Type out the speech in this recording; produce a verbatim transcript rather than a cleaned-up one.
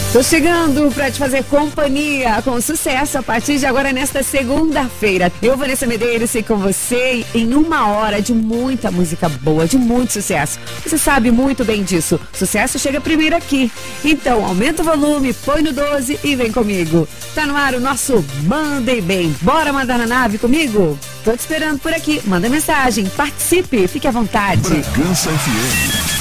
Tô chegando pra te fazer companhia com sucesso a partir de agora nesta segunda-feira. Eu, Vanessa Medeiros, sei com você em uma hora de muita música boa, de muito sucesso. Você sabe muito bem disso. Sucesso chega primeiro aqui. Então, aumenta o volume, põe no doze e vem comigo. Tá no ar o nosso Mandem Bem. Bora mandar na nave comigo? Tô te esperando por aqui. Manda mensagem, participe, fique à vontade. Bragança F M.